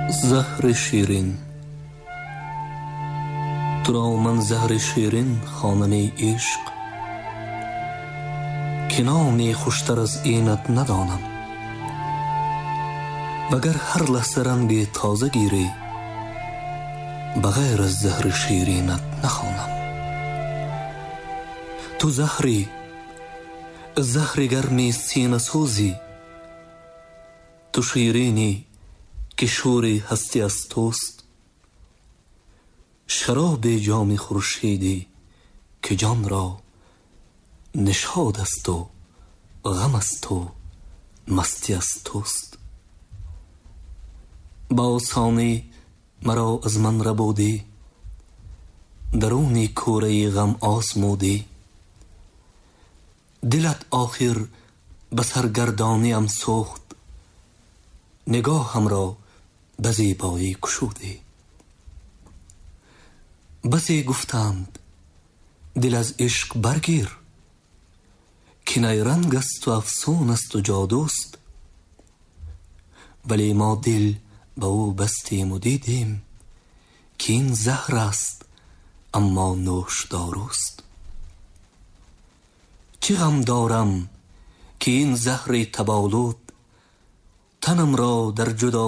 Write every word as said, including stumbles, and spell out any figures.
زهر شیرین. تو را من زهر شیرین خوانم ای عشق، که نامی خوشتر از اینت ندانم. وگر هر لحظه رنگ تازه گیری، بغیر از زهر شیرینت نخوانم. تو زهری، زهر گرمی سینه سوزی، تو شیرینی که شوری هستی از توست. شراب جام خورشیدی که جان را نشاد است و غم است و مستی از توست. با آسانی مرا از من ربودی، درونی کوره غم آزمودی. دلت آخر به سرگردانیم سوخت، نگاهم را به زیبایی گشودی. بسی گفتند دل از عشق برگیر، که نیرنگ است و افسون است و جادوست. ولی ما دل به او بستیم و دیدیم، که این زهر است اما نوش داروست. چه غم دارم که این زهر تبالود، تنم را در جدا